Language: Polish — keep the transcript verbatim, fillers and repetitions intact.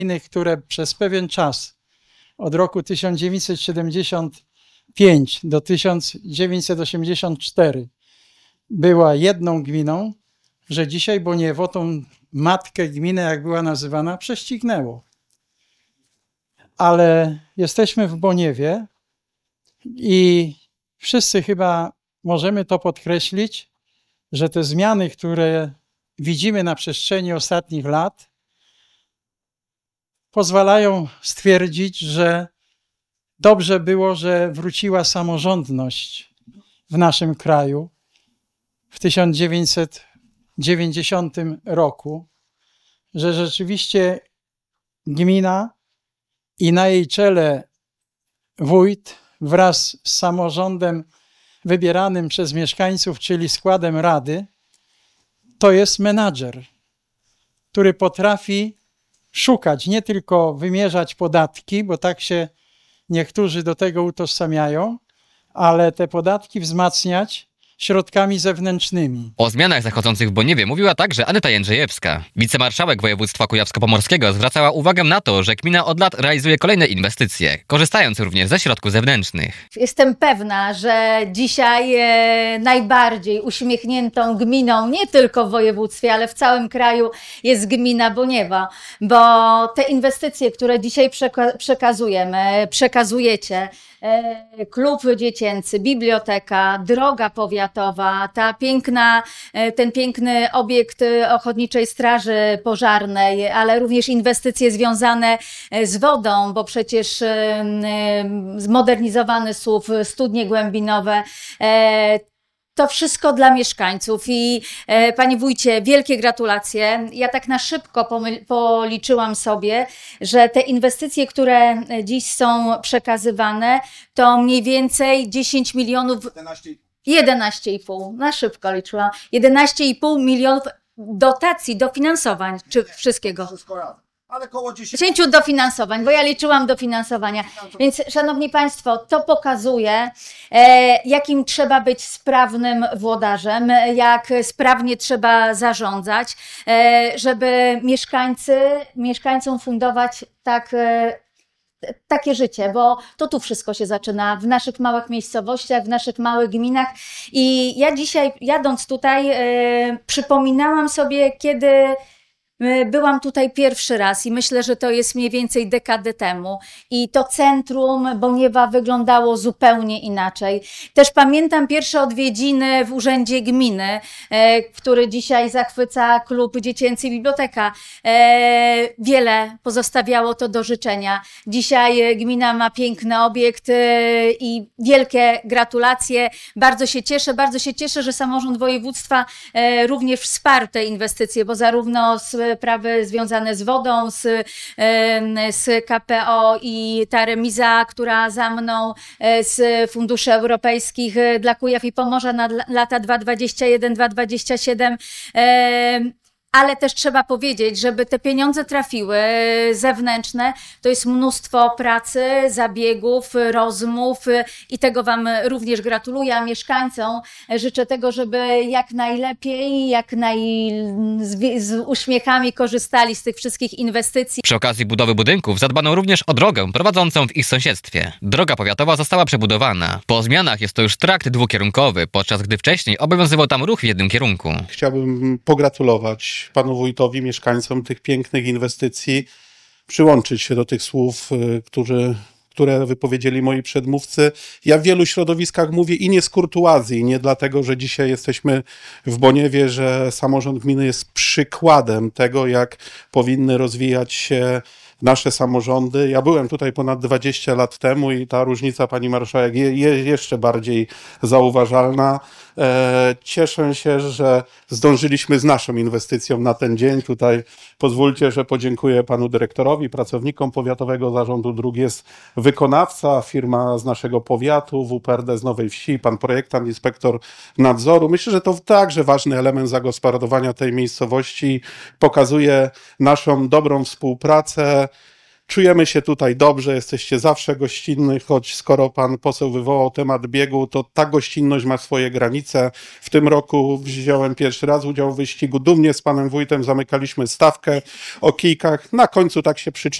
które przez pewien czas, od roku tysiąc dziewięćset siedemdziesiątego piątego do tysiąc dziewięćset osiemdziesiątego czwartego była jedną gminą, że dzisiaj Boniewo tą matkę gminę, jak była nazywana, prześcignęło. Ale jesteśmy w Boniewie i wszyscy chyba możemy to podkreślić, że te zmiany, które widzimy na przestrzeni ostatnich lat, pozwalają stwierdzić, że dobrze było, że wróciła samorządność w naszym kraju w tysiąc dziewięćset dziewięćdziesiątym roku, że rzeczywiście gmina i na jej czele wójt wraz z samorządem wybieranym przez mieszkańców, czyli składem rady, to jest menadżer, który potrafi szukać, nie tylko wymierzać podatki, bo tak się niektórzy do tego utożsamiają, ale te podatki wzmacniać środkami zewnętrznymi. O zmianach zachodzących w Boniewie mówiła także Aneta Jędrzejewska. Wicemarszałek województwa kujawsko-pomorskiego zwracała uwagę na to, że gmina od lat realizuje kolejne inwestycje, korzystając również ze środków zewnętrznych. Jestem pewna, że dzisiaj e, najbardziej uśmiechniętą gminą, nie tylko w województwie, ale w całym kraju jest gmina Boniewa, bo te inwestycje, które dzisiaj przeka przekazujemy, przekazujecie, e, klub dziecięcy, biblioteka, droga powiatowa, ta piękna, ten piękny obiekt Ochotniczej Straży Pożarnej, ale również inwestycje związane z wodą, bo przecież zmodernizowany S U W, studnie głębinowe, to wszystko dla mieszkańców i e, panie wójcie, wielkie gratulacje. Ja tak na szybko policzyłam sobie, że te inwestycje, które dziś są przekazywane, to mniej więcej dziesięć milionów, jedenaście i pół, na szybko liczyłam, jedenaście i pół milionów dotacji, dofinansowań, czy wszystkiego. Ale koło dziesięć dofinansowań, bo ja liczyłam dofinansowania. Więc, szanowni państwo, to pokazuje, e, jakim trzeba być sprawnym włodarzem, jak sprawnie trzeba zarządzać, e, żeby mieszkańcy, mieszkańcom fundować tak, e, takie życie, bo to tu wszystko się zaczyna, w naszych małych miejscowościach, w naszych małych gminach. I ja dzisiaj, jadąc tutaj, e, przypominałam sobie, kiedy byłam tutaj pierwszy raz i myślę, że to jest mniej więcej dekadę temu. I to centrum Boniewa wyglądało zupełnie inaczej. Też pamiętam pierwsze odwiedziny w Urzędzie Gminy, e, który dzisiaj zachwyca klub dziecięcy i biblioteka. E, wiele pozostawiało to do życzenia. Dzisiaj gmina ma piękny obiekt e, i wielkie gratulacje. Bardzo się cieszę, bardzo się cieszę, że samorząd województwa e, również wsparł te inwestycje, bo zarówno z sprawy związane z wodą, z, z K P O i ta remiza, która za mną z funduszy europejskich dla Kujaw i Pomorza na lata dwa tysiące dwudziesty pierwszy do dwa tysiące dwudziestego siódmego. Ale też trzeba powiedzieć, żeby te pieniądze trafiły zewnętrzne, to jest mnóstwo pracy, zabiegów, rozmów i tego wam również gratuluję, a mieszkańcom życzę tego, żeby jak najlepiej, jak naj... z, z uśmiechami korzystali z tych wszystkich inwestycji. Przy okazji budowy budynków zadbano również o drogę prowadzącą w ich sąsiedztwie. Droga powiatowa została przebudowana. Po zmianach jest to już trakt dwukierunkowy, podczas gdy wcześniej obowiązywał tam ruch w jednym kierunku. Chciałbym pogratulować panu wójtowi, mieszkańcom tych pięknych inwestycji, przyłączyć się do tych słów, które, które wypowiedzieli moi przedmówcy. Ja w wielu środowiskach mówię i nie z kurtuazji, nie dlatego, że dzisiaj jesteśmy w Boniewie, że samorząd gminy jest przykładem tego, jak powinny rozwijać się nasze samorządy. Ja byłem tutaj ponad dwadzieścia lat temu i ta różnica, pani marszałek, jest jeszcze bardziej zauważalna. E, cieszę się, że zdążyliśmy z naszą inwestycją na ten dzień. Tutaj pozwólcie, że podziękuję panu dyrektorowi, pracownikom Powiatowego Zarządu Dróg. Jest wykonawca, firma z naszego powiatu, W P R D z Nowej Wsi, pan projektant, inspektor nadzoru. Myślę, że to także ważny element zagospodarowania tej miejscowości. Pokazuje naszą dobrą współpracę. Czujemy się tutaj dobrze, jesteście zawsze gościnni, choć skoro pan poseł wywołał temat biegu, to ta gościnność ma swoje granice. W tym roku wziąłem pierwszy raz udział w wyścigu. Dumnie z panem wójtem zamykaliśmy stawkę o kijkach. Na końcu tak się przyczyniliśmy.